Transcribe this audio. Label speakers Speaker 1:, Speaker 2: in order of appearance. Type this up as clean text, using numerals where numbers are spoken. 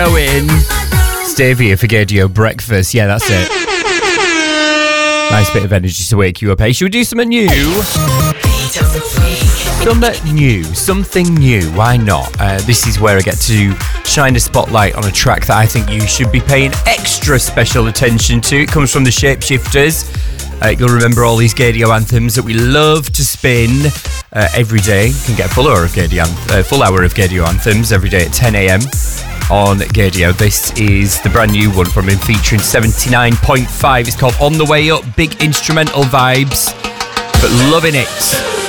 Speaker 1: going. Stevia for Gaydio Breakfast. Yeah, that's it. Nice bit of energy to wake you up. Hey, should we do something new? Something new. Why not? This is where I get to shine a spotlight on a track that I think you should be paying extra special attention to. It comes from the Shapeshifters. You'll remember all these Gaydio anthems that we love to spin every day. You can get a full hour of Gaydio anthems every day at 10 a.m. on Gaydio. This is the brand new one from him, featuring 79.5. It's called On the Way Up. Big instrumental vibes, but loving it.